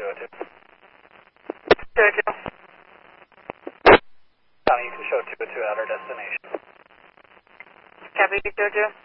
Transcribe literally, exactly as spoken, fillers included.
two oh two. Jojo. County, you can show two oh two at our destination. Copy, Jojo.